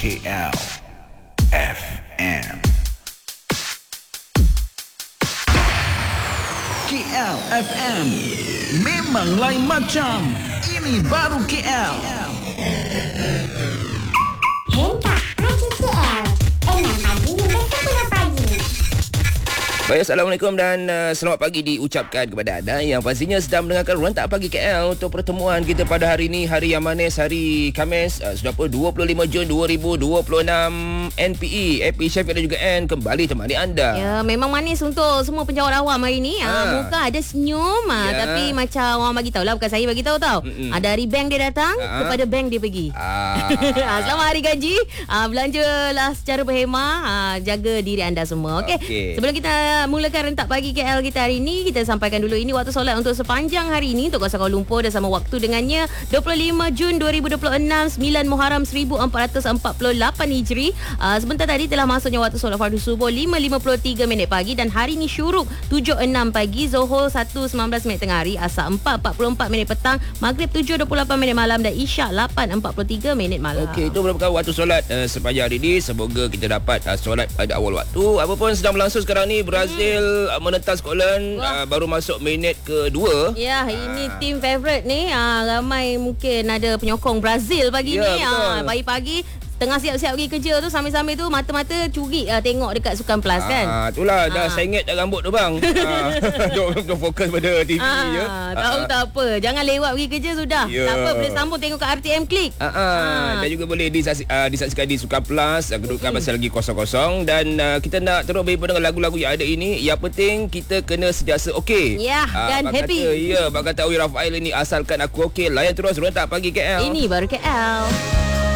KL FM. KL FM memang lain macam. Ini baru KL. Hentak Haji KL 6 pagi hingga 10 pagi. Baik, Assalamualaikum dan selamat pagi diucapkan kepada anda yang pastinya sedang mendengarkan Rentak Pagi KL untuk pertemuan kita pada hari ini, hari yang manis, hari Khamis, sudah 25 Jun 2026. NPE, AP Syafiq dan juga N kembali temani anda. Ya, memang manis untuk semua penjawat awam hari ni. Muka ada senyum, tapi macam orang bagi tahu lah, bukan saya bagi tahu tau. Dari bank dia datang, kepada bank dia pergi. Selamat hari gaji. Belanjalah secara berhemah, jaga diri anda semua. Okey. Sebelum kita mulakan Rentak Pagi KL kita hari ini, kita sampaikan dulu ini waktu solat untuk sepanjang hari ini untuk kawasan Kuala Lumpur dan sama waktu dengannya 25 Jun 2026, 9 Muharram 1448 Hijri. Sebentar tadi telah masuknya waktu solat fardu subuh 5.53 minit pagi, dan hari ini syuruk 7.6 pagi, Zuhur 1.19 minit tengah hari, Asar 4.44 minit petang, Maghrib 7.28 minit malam dan Isyak 8.43 minit malam. Okey, itu merupakan waktu solat sepanjang hari ini. Semoga kita dapat solat pada awal waktu. Apa pun sedang berlangsung sekarang ni, Brazil menentas Scotland, baru masuk minit kedua. Ya, ini tim favourite ni. Ramai mungkin ada penyokong Brazil pagi ni. Pagi-pagi tengah siap-siap pergi kerja tu, sambil-sambil tu mata-mata curi tengok dekat Sukan Plus kan. Itulah dah sengit dah rambut tu bang. Duk fokus pada TV je. Tahu tak apa, jangan lewat pergi kerja sudah. Tak apa, boleh sambung tengok kat RTM Klik. Dan juga boleh disaksikan di Sukan Plus. Kedudukan masih lagi kosong-kosong. Dan kita nak terus berhibur dengan lagu-lagu yang ada ini. Yang penting kita kena sentiasa okey. Ya, dan happy. Bak kata Awi Rafael ini, asalkan aku okey. Layan terus Rentak Pagi KL. Ini baru KL.